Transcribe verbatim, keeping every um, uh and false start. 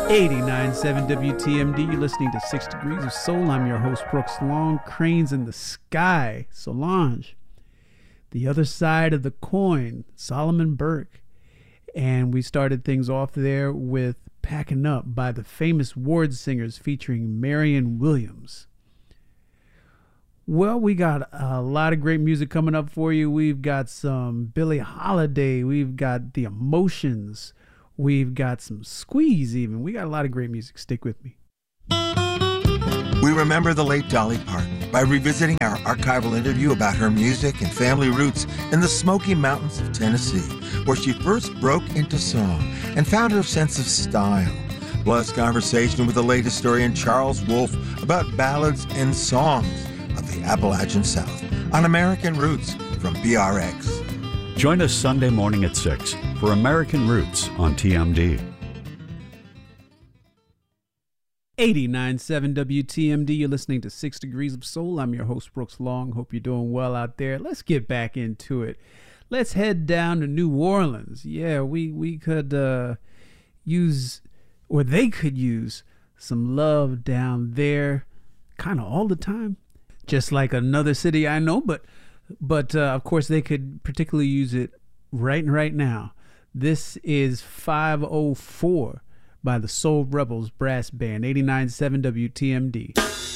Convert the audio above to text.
eighty-nine point seven W T M D. You're listening to Six Degrees of Soul. I'm your host, Brooks Long. Cranes in the Sky, Solange. The Other Side of the Coin, Solomon Burke. And we started things off there with Packing Up by the famous Ward Singers featuring Marion Williams. Well, we got a lot of great music coming up for you. We've got some Billie Holiday. We've got The Emotions. We've got some Squeeze even. We got a lot of great music. Stick with me. We remember the late Dolly Parton by revisiting our archival interview about her music and family roots in the Smoky Mountains of Tennessee, where she first broke into song and found her sense of style. Plus, conversation with the late historian Charles Wolfe about ballads and songs of the Appalachian South on American Roots from B R X. Join us Sunday morning at six for American Roots on T M D. eighty-nine point seven W T M D. You're listening to Six Degrees of Soul. I'm your host, Brooks Long. Hope you're doing well out there. Let's get back into it. Let's head down to New Orleans. Yeah, we, we could uh, use, or they could use, some love down there kind of all the time. Just like another city I know, but but uh, of course they could particularly use it right right now. This is five oh four by the Soul Rebels Brass Band, eighty-nine point seven W T M D.